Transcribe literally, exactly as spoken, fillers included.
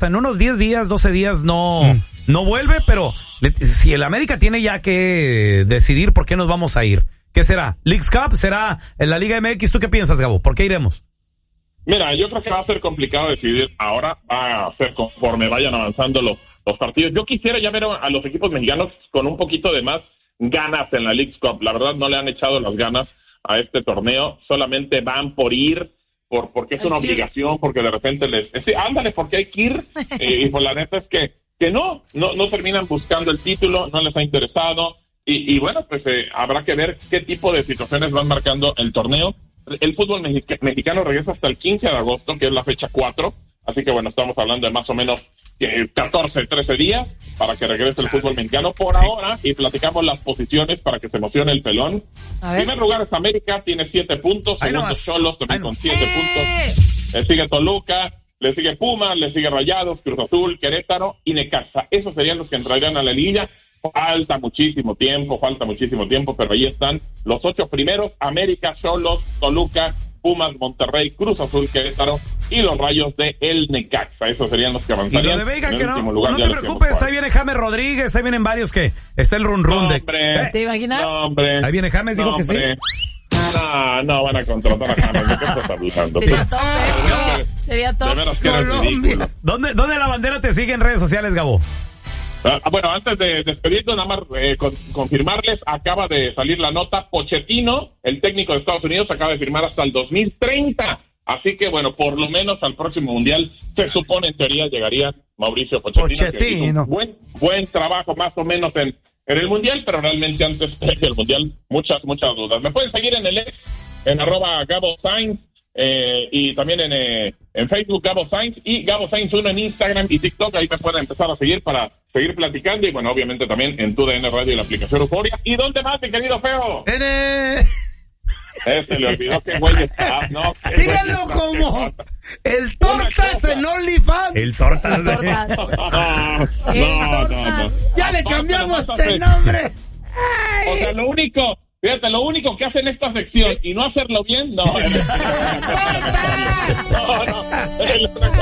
hasta en unos diez días, doce días no, mm. no vuelve, pero le, si el América tiene ya que decidir por qué nos vamos a ir. ¿Qué será? ¿Leagues Cup? ¿Será en la Liga M X? ¿Tú qué piensas, Gabo? ¿Por qué iremos? Mira, yo creo que va a ser complicado decidir ahora, va a ser conforme vayan avanzando los, los partidos. Yo quisiera ya ver a los equipos mexicanos con un poquito de más ganas en la Leagues Cup. La verdad no le han echado las ganas a este torneo, solamente van por ir, por porque es hay una obligación, porque de repente les... Sí, ándale, porque hay que ir, eh, y pues la neta es que, que no, no, no terminan buscando el título, no les ha interesado. Y, y bueno, pues eh, habrá que ver qué tipo de situaciones van marcando el torneo. El fútbol mexica- mexicano regresa hasta el quince de agosto, que es la fecha cuatro. Así que bueno, estamos hablando de más o menos eh, catorce, trece días para que regrese el fútbol mexicano por sí. ahora. Y platicamos las posiciones para que se emocione el pelón. En primer lugar es América, tiene siete puntos. Segundo Xolos también con siete ¡Eh! puntos. Le sigue Toluca, le sigue Pumas, le sigue Rayados, Cruz Azul, Querétaro y Necaxa. Esos serían los que entrarían a la liguilla. Falta muchísimo tiempo, falta muchísimo tiempo, pero ahí están los ocho primeros: América, Xolos, Toluca, Pumas, Monterrey, Cruz Azul, Querétaro y los Rayos de el Necaxa. Esos serían los que avanzarían. Y lo de Vega, que no, no te preocupes, ahí viene James Rodríguez, ahí vienen varios que está el run run no, de... Hombre, ¿Eh? ¿Te imaginas? No, hombre. Ahí viene James, digo no, que hombre. sí. No, no van a contratar a James, ¿de qué estás hablando? Sería top, ¿eh? Sería top. De veras que eres ridículo. ¿Dónde, ¿Dónde la bandera te sigue en redes sociales, Gabo? Ah, bueno, antes de despedirnos, nada más eh, con, confirmarles, acaba de salir la nota, Pochettino, el técnico de Estados Unidos, acaba de firmar hasta el dos mil treinta, así que bueno, por lo menos al próximo Mundial, se supone en teoría llegaría Mauricio Pochettino, Pochettino. que hizo un buen, buen trabajo más o menos en, en el Mundial, pero realmente antes del Mundial, muchas, muchas dudas. Me pueden seguir en el ex, en arroba Gabo Sainz, Eh, y también en, eh, en Facebook Gabo Sainz y Gabo Sainz uno en Instagram y TikTok. Ahí me pueden empezar a seguir para seguir platicando y bueno, obviamente también en tu D N Radio y la aplicación Euforia. ¿Y dónde más, mi querido Feo? N. Este le olvidó que güey está, ¿no? Síganlo como el Tortas en OnlyFans. El Tortas. El Tortas. No, no, no, no. Ya le cambiamos este nombre. O sea, lo único, fíjate, lo único que hace en esta sección y no hacerlo bien, no. No, no.